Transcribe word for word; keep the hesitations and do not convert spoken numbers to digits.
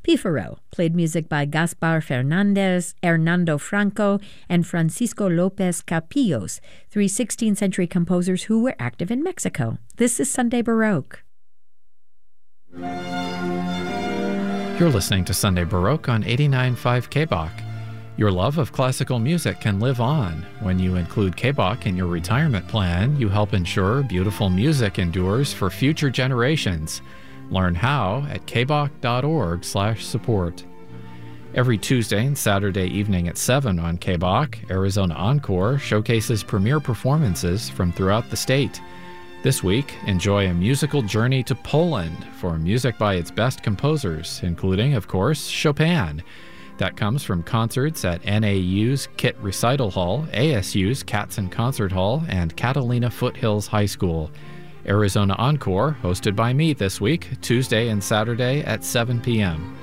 Pífaro played music by Gaspar Fernandez, Hernando Franco, and Francisco López Capillos, three sixteenth century composers who were active in Mexico. This is Sunday Baroque. You're listening to Sunday Baroque on eighty-nine point five K B O C. Your love of classical music can live on. When you include K B O C in your retirement plan, you help ensure beautiful music endures for future generations. Learn how at kboc.org slash support. Every Tuesday and Saturday evening at seven on K B O C, Arizona Encore showcases premiere performances from throughout the state. This week, enjoy a musical journey to Poland for music by its best composers, including, of course, Chopin. That comes from concerts at N A U's Kit Recital Hall, A S U's Katzen Concert Hall, and Catalina Foothills High School. Arizona Encore, hosted by me this week, Tuesday and Saturday at seven p.m.